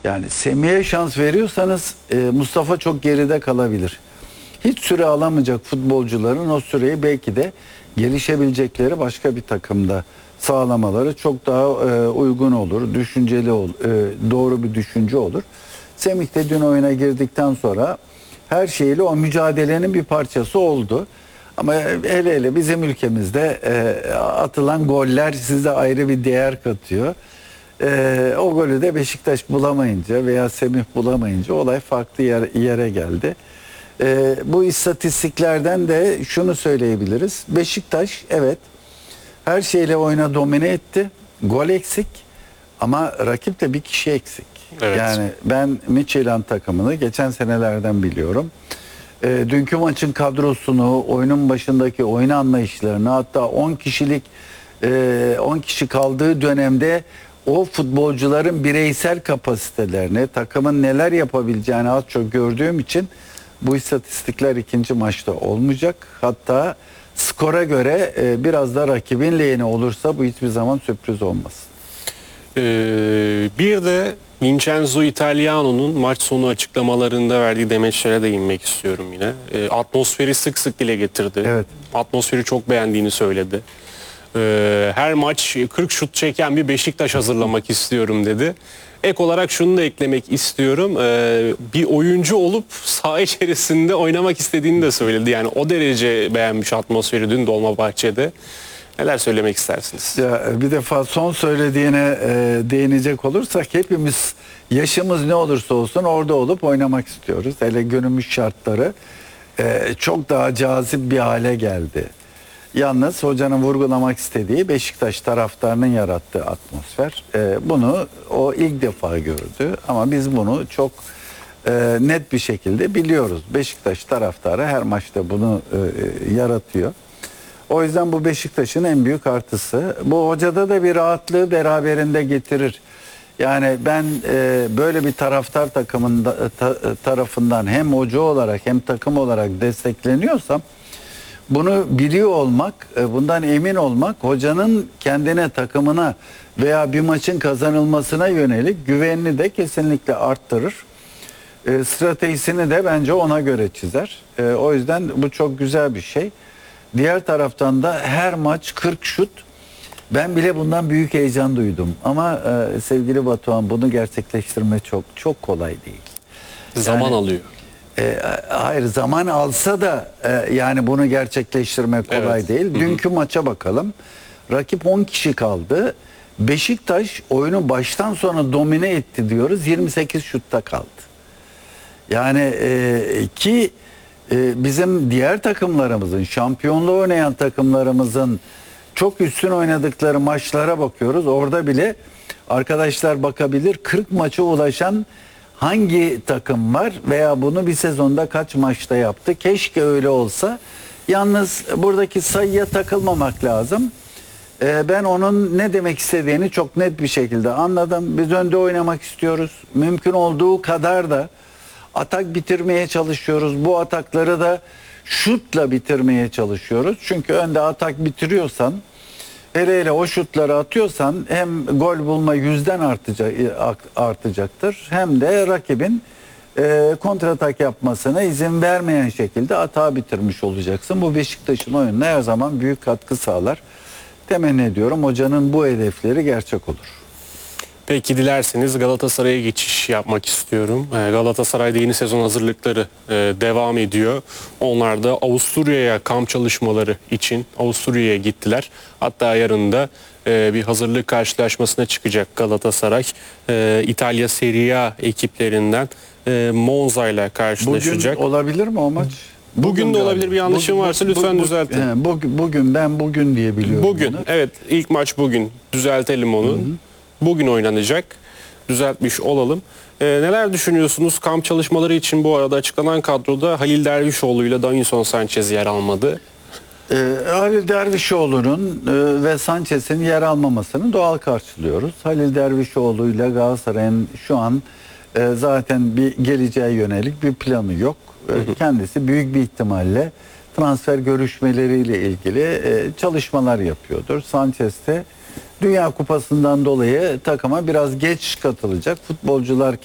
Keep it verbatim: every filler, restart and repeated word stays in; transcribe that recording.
Yani Semih'e şans veriyorsanız e, Mustafa çok geride kalabilir. Hiç süre alamayacak futbolcuların o süreyi belki de gelişebilecekleri başka bir takımda sağlamaları çok daha e, uygun olur, düşünceli olur, e, doğru bir düşünce olur. Semih de dün oyuna girdikten sonra her şeyle o mücadelenin bir parçası oldu. Ama hele hele bizim ülkemizde e, atılan goller size ayrı bir değer katıyor. E, o golü de Beşiktaş bulamayınca veya Semih bulamayınca olay farklı yer, yere geldi. E, bu istatistiklerden de şunu söyleyebiliriz. Beşiktaş evet her şeyle oyuna domine etti. Gol eksik ama rakip de bir kişi eksik. Evet. Yani ben Midtjylland takımını geçen senelerden biliyorum. E, dünkü maçın kadrosunu, oyunun başındaki oyun anlayışlarını, hatta on kişilik e, on kişi kaldığı dönemde o futbolcuların bireysel kapasitelerini, takımın neler yapabileceğini az çok gördüğüm için bu istatistikler ikinci maçta olmayacak. Hatta skora göre e, biraz da rakibin lehine olursa bu hiçbir zaman sürpriz olmasın. Ee, bir de Vincenzo Italiano'nun maç sonu açıklamalarında verdiği demeçlere değinmek istiyorum yine. Ee, atmosferi sık sık dile getirdi. Evet. Atmosferi çok beğendiğini söyledi. Ee, her maç kırk şut çeken bir Beşiktaş hazırlamak istiyorum dedi. Ek olarak şunu da eklemek istiyorum. Ee, bir oyuncu olup saha içerisinde oynamak istediğini de söyledi. Yani o derece beğenmiş atmosferi dün Dolmabahçe'de. Neler söylemek istersiniz? Ya bir defa son söylediğine e, değinecek olursak hepimiz yaşımız ne olursa olsun orada olup oynamak istiyoruz. Hele günümüz şartları e, çok daha cazip bir hale geldi. Yalnız hocanın vurgulamak istediği Beşiktaş taraftarının yarattığı atmosfer. E, bunu o ilk defa gördü ama biz bunu çok e, net bir şekilde biliyoruz. Beşiktaş taraftarı her maçta bunu e, yaratıyor. O yüzden bu Beşiktaş'ın en büyük artısı. Bu hocada da bir rahatlığı beraberinde getirir. Yani ben e, böyle bir taraftar takımında ta, tarafından hem hoca olarak hem takım olarak destekleniyorsam bunu biliyor olmak, e, bundan emin olmak hocanın kendine, takımına veya bir maçın kazanılmasına yönelik güvenini de kesinlikle arttırır. E, stratejisini de bence ona göre çizer. E, o yüzden bu çok güzel bir şey. Diğer taraftan da her maç kırk şut. Ben bile bundan büyük heyecan duydum. Ama e, sevgili Batuhan bunu gerçekleştirme çok çok kolay değil. Zaman Yani, alıyor. E, hayır zaman alsa da e, yani bunu gerçekleştirmek kolay Evet. değil. Dünkü maça bakalım. Rakip on kişi kaldı. Beşiktaş oyunu baştan sona domine etti diyoruz. yirmi sekiz şutta kaldı. Yani e, ki e, bizim diğer takımlarımızın, şampiyonluğu oynayan takımlarımızın çok üstün oynadıkları maçlara bakıyoruz. Orada bile arkadaşlar bakabilir, kırk maça ulaşan hangi takım var veya bunu bir sezonda kaç maçta yaptı? Keşke öyle olsa. Yalnız buradaki sayıya takılmamak lazım. Ee, ben onun ne demek istediğini çok net bir şekilde anladım. Biz önde oynamak istiyoruz. Mümkün olduğu kadar da atak bitirmeye çalışıyoruz. Bu atakları da şutla bitirmeye çalışıyoruz. Çünkü önde atak bitiriyorsan, hele hele o şutları atıyorsan hem gol bulma yüzden artacak, artacaktır hem de rakibin e, kontratak yapmasına izin vermeyen şekilde atağı bitirmiş olacaksın. Bu Beşiktaş'ın oyununa her zaman büyük katkı sağlar. Temenni ediyorum hocanın bu hedefleri gerçek olur. Peki dilerseniz Galatasaray'a geçiş yapmak istiyorum. Ee, Galatasaray'da yeni sezon hazırlıkları e, devam ediyor. Onlar da Avusturya'ya kamp çalışmaları için Avusturya'ya gittiler. Hatta yarın da e, bir hazırlık karşılaşmasına çıkacak Galatasaray. E, İtalya Serie A ekiplerinden e, Monza ile karşılaşacak. Bugün olabilir mi o maç? Bugün de olabilir, bir yanlışım varsa lütfen düzeltin. He, bugün, bugün ben bugün diye biliyorum. Bugün, bunu. evet, ilk maç bugün. Düzeltelim onu. Hı hı. Bugün oynanacak. Düzeltmiş olalım. Ee, neler düşünüyorsunuz? Kamp çalışmaları için bu arada açıklanan kadroda Halil Dervişoğlu ile Davinson Sanchez yer almadı. Ee, Halil Dervişoğlu'nun e, ve Sanchez'in yer almamasını doğal karşılıyoruz. Halil Dervişoğlu ile Galatasaray'ın şu an e, zaten bir geleceğe yönelik bir planı yok. E, hı hı. Kendisi büyük bir ihtimalle transfer görüşmeleriyle ilgili e, çalışmalar yapıyordur. Sanchez de Dünya Kupası'ndan dolayı takıma biraz geç katılacak. Futbolcular